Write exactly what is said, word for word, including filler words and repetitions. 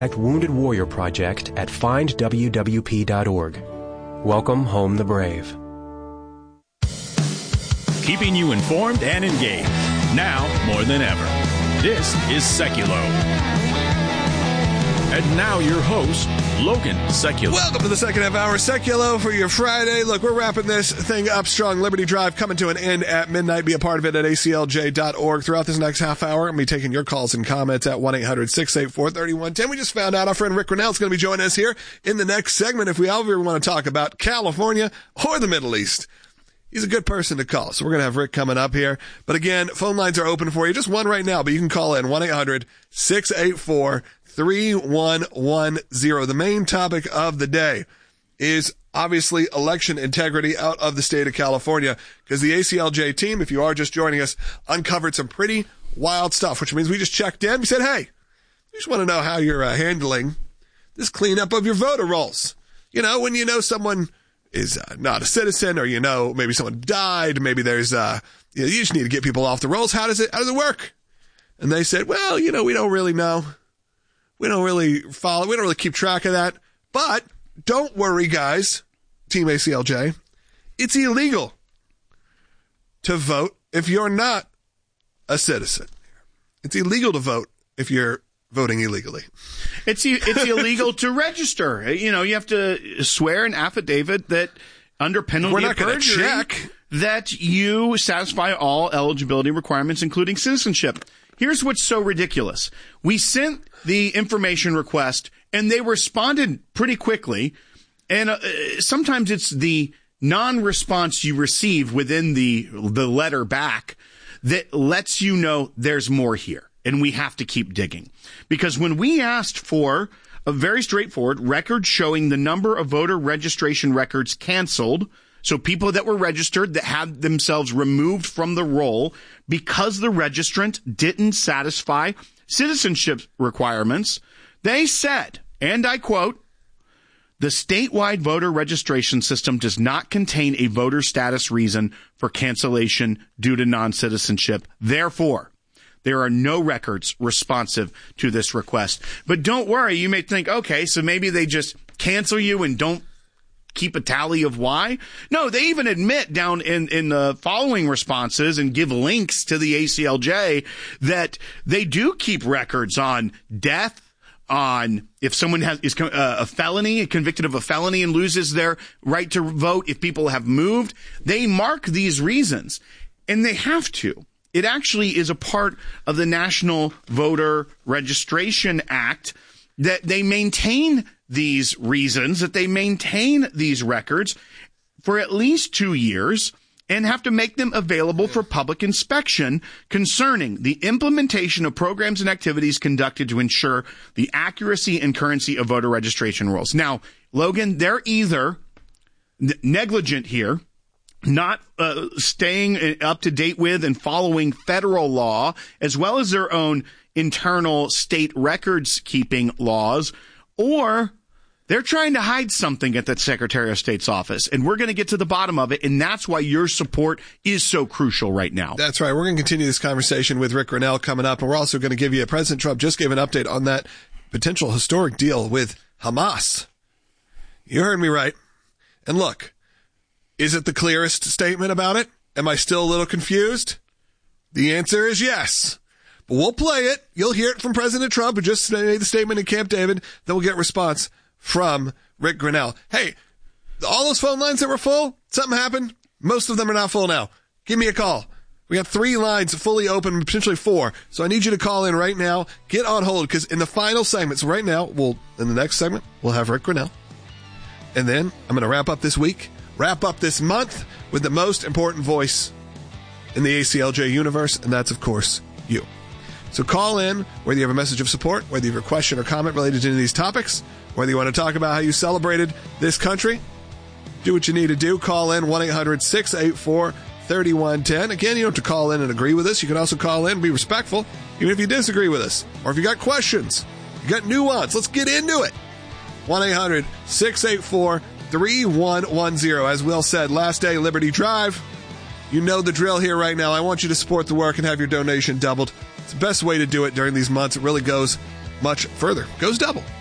Wounded Warrior Project at find w w p dot org. Welcome home the brave. Keeping you informed and engaged. Now more than ever. This is Seculo. And now your host, Logan Seculo. Welcome to the second half hour, Seculo, for your Friday. Look, we're wrapping this thing up strong. Liberty Drive coming to an end at midnight. Be a part of it at a c l j dot org. Throughout this next half hour, I'm going to be taking your calls and comments at one eight hundred six eight four three one one zero. We just found out our friend Rick Grinnell is going to be joining us here in the next segment if we ever want to talk about California or the Middle East. He's a good person to call, so we're going to have Rick coming up here. But again, phone lines are open for you. Just one right now, but you can call in one eight hundred six eight four three one one zero. The main topic of the day is obviously election integrity out of the state of California, because the A C L J team, if you are just joining us, uncovered some pretty wild stuff, which means we just checked in. We said, hey, we just want to know how you're uh, handling this cleanup of your voter rolls. You know, when you know someone is uh, not a citizen, or you know maybe someone died, maybe there's uh you know, you just need to get people off the rolls. How does it how does it work? And they said, well, you know, we don't really know. We don't really follow. We don't really keep track of that. But don't worry, guys. Team A C L J, it's illegal to vote if you're not a citizen. It's illegal to vote if you're voting illegally. It's it's illegal to register. You know, you have to swear an affidavit that under penalty We're not of gonna perjury check. that you satisfy all eligibility requirements, including citizenship. Here's what's so ridiculous. We sent the information request, and they responded pretty quickly. And uh, sometimes it's the non-response you receive within the the letter back that lets you know there's more here, and we have to keep digging. Because when we asked for a very straightforward record showing the number of voter registration records canceled, so people that were registered that had themselves removed from the roll because the registrant didn't satisfy citizenship requirements, they said, and I quote, "The statewide voter registration system does not contain a voter status reason for cancellation due to non-citizenship. Therefore, there are no records responsive to this request." But don't worry, you may think, okay, so maybe they just cancel you and don't keep a tally of why. No, they even admit down in, in the following responses and give links to the A C L J that they do keep records on death, on if someone has is uh, a felony, convicted of a felony and loses their right to vote, if people have moved. They mark these reasons, and they have to. It actually is a part of the National Voter Registration Act that they maintain these reasons, that they maintain these records for at least two years and have to make them available for public inspection concerning the implementation of programs and activities conducted to ensure the accuracy and currency of voter registration rolls. Now, Logan, they're either n- negligent here, not uh, staying up to date with and following federal law, as well as their own internal state records keeping laws, or they're trying to hide something at that Secretary of State's office, and we're going to get to the bottom of it, and that's why your support is so crucial right now. That's right. We're going to continue this conversation with Rick Grinnell coming up, and we're also going to give you, President Trump just gave an update on that potential historic deal with Hamas. You heard me right. And look, is it the clearest statement about it? Am I still a little confused? The answer is yes. But we'll play it. You'll hear it from President Trump, who just made the statement in Camp David. Then we'll get a response from Rick Grinnell. Hey, all those phone lines that were full, something happened. Most of them are not full now. Give me a call. We got three lines fully open, potentially four. So I need you to call in right now. Get on hold, because in the final segment, so right now, we'll in the next segment, we'll have Rick Grinnell. And then I'm going to wrap up this week, wrap up this month with the most important voice in the A C L J universe, and that's, of course, you. So call in, whether you have a message of support, whether you have a question or comment related to any of these topics, whether you want to talk about how you celebrated this country. Do what you need to do. Call in one eight hundred six eight four three one one zero. Again, you don't have to call in and agree with us. You can also call in and be respectful, even if you disagree with us. Or if you got questions, you got nuance, let's get into it. one eight hundred six eight four three one one zero. As Will said, last day, Liberty Drive. You know the drill here right now. I want you to support the work and have your donation doubled. It's the best way to do it during these months. It really goes much further. Goes double.